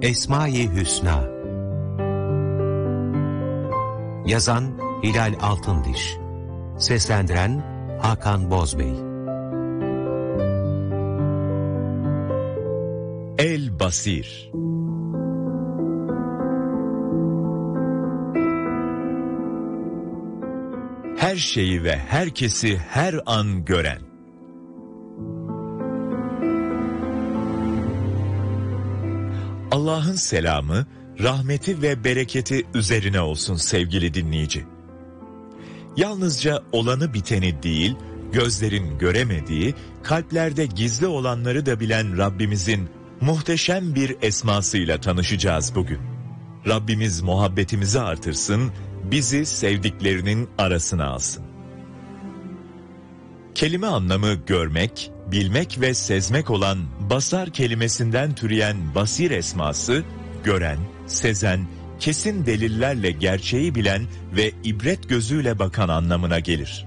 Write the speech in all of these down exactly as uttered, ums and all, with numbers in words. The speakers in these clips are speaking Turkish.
Esma-i Hüsna. Yazan Hilal Altındiş. Seslendiren Hakan Bozbey. El Basir. Her şeyi ve herkesi her an gören. Allah'ın selamı, rahmeti ve bereketi üzerine olsun sevgili dinleyici. Yalnızca olanı biteni değil, gözlerin göremediği, kalplerde gizli olanları da bilen Rabbimizin muhteşem bir esmasıyla tanışacağız bugün. Rabbimiz muhabbetimizi artırsın, bizi sevdiklerinin arasına alsın. Kelime anlamı görmek, bilmek ve sezmek olan basar kelimesinden türeyen basir esması, gören, sezen, kesin delillerle gerçeği bilen ve ibret gözüyle bakan anlamına gelir.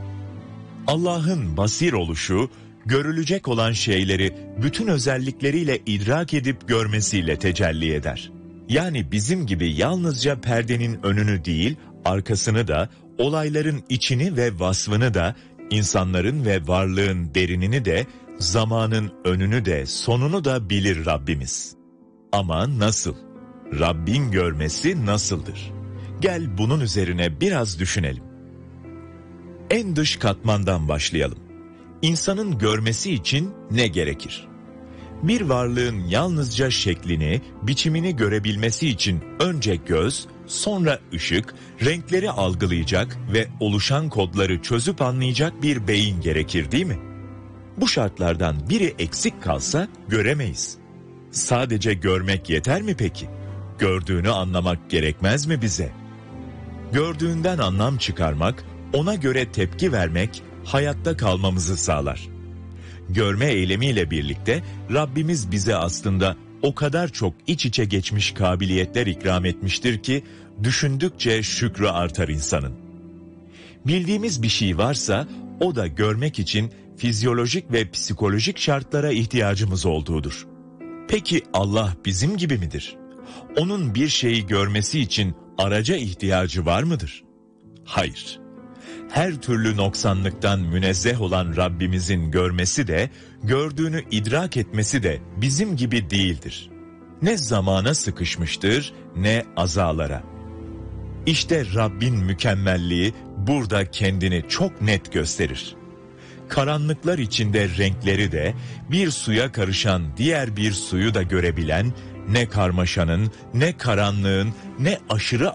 Allah'ın basir oluşu, görülecek olan şeyleri bütün özellikleriyle idrak edip görmesiyle tecelli eder. Yani bizim gibi yalnızca perdenin önünü değil, arkasını da, olayların içini ve vasfını da, insanların ve varlığın derinini de, zamanın önünü de, sonunu da bilir Rabbimiz. Ama nasıl? Rabbin görmesi nasıldır? Gel bunun üzerine biraz düşünelim. En dış katmandan başlayalım. İnsanın görmesi için ne gerekir? Bir varlığın yalnızca şeklini, biçimini görebilmesi için önce göz, sonra ışık, renkleri algılayacak ve oluşan kodları çözüp anlayacak bir beyin gerekir değil mi? Bu şartlardan biri eksik kalsa göremeyiz. Sadece görmek yeter mi peki? Gördüğünü anlamak gerekmez mi bize? Gördüğünden anlam çıkarmak, ona göre tepki vermek, hayatta kalmamızı sağlar. Görme eylemiyle birlikte Rabbimiz bize aslında o kadar çok iç içe geçmiş kabiliyetler ikram etmiştir ki düşündükçe şükrü artar insanın. Bildiğimiz bir şey varsa o da görmek için fizyolojik ve psikolojik şartlara ihtiyacımız olduğudur. Peki Allah bizim gibi midir? Onun bir şeyi görmesi için araca ihtiyacı var mıdır? Hayır. Her türlü noksanlıktan münezzeh olan Rabbimizin görmesi de, gördüğünü idrak etmesi de bizim gibi değildir. Ne zamana sıkışmıştır, ne azalara. İşte Rabbin mükemmelliği burada kendini çok net gösterir. Karanlıklar içinde renkleri de, bir suya karışan diğer bir suyu da görebilen, ne karmaşanın, ne karanlığın, ne aşırı